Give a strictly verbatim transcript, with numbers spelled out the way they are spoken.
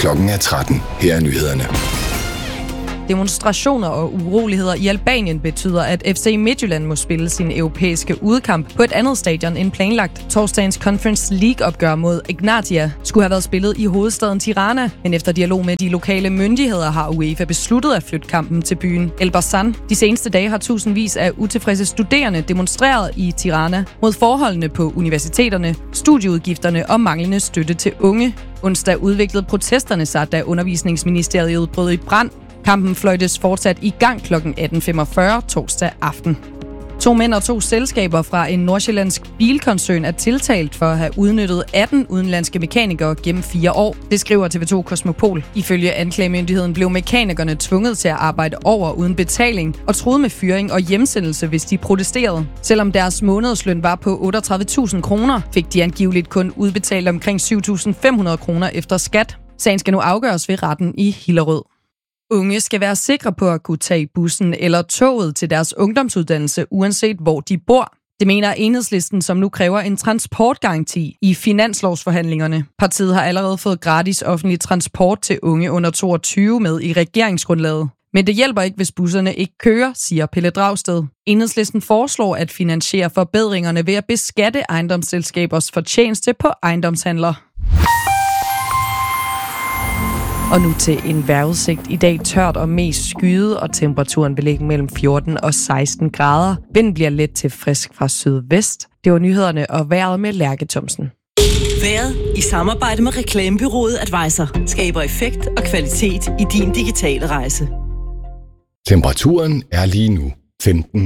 Klokken er tretten. Her er nyhederne. Demonstrationer og uroligheder i Albanien betyder, at F C Midtjylland må spille sin europæiske udkamp på et andet stadion end planlagt. Torsdagens Conference League-opgør mod Ignatia skulle have været spillet i hovedstaden Tirana, men efter dialog med de lokale myndigheder har UEFA besluttet at flytte kampen til byen Elbasan. De seneste dage har tusindvis af utilfredse studerende demonstreret i Tirana mod forholdene på universiteterne, studieudgifterne og manglende støtte til unge. Onsdag udviklede protesterne sig, da undervisningsministeriet brød i brand. Kampen fløjtes fortsat i gang klokken atten femogfyrre torsdag aften. To mænd og to selskaber fra en nordsjællandsk bilkoncern er tiltalt for at have udnyttet atten udenlandske mekanikere gennem fire år. Det skriver T V to Kosmopol. Ifølge anklagemyndigheden blev mekanikerne tvunget til at arbejde over uden betaling og truede med fyring og hjemsendelse, hvis de protesterede. Selvom deres månedsløn var på otteogtredive tusind kroner, fik de angiveligt kun udbetalt omkring syv tusind fem hundrede kroner efter skat. Sagen skal nu afgøres ved retten i Hillerød. Unge skal være sikre på at kunne tage bussen eller toget til deres ungdomsuddannelse, uanset hvor de bor. Det mener Enhedslisten, som nu kræver en transportgaranti i finanslovsforhandlingerne. Partiet har allerede fået gratis offentlig transport til unge under toogtyve med i regeringsgrundlaget. Men det hjælper ikke, hvis busserne ikke kører, siger Pelle Dragsted. Enhedslisten foreslår at finansiere forbedringerne ved at beskatte ejendomsselskabers fortjeneste på ejendomshandler. Og nu til en vejrudsigt. I dag tørt og mest skyet, og temperaturen vil ligge mellem fjorten og seksten grader. Vinden bliver let til frisk fra sydvest. Det var nyhederne og vejret med Lærke Thomsen. Vejret i samarbejde med reklamebureauet Advisor skaber effekt og kvalitet i din digitale rejse. Temperaturen er lige nu femten